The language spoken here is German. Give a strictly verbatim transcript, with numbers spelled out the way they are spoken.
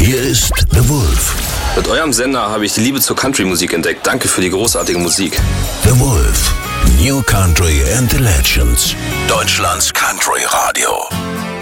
Hier ist The Wolf. Mit eurem Sender habe ich die Liebe zur Country-Musik entdeckt. Danke für die großartige Musik. The Wolf. New Country and the Legends. Deutschlands Country Radio.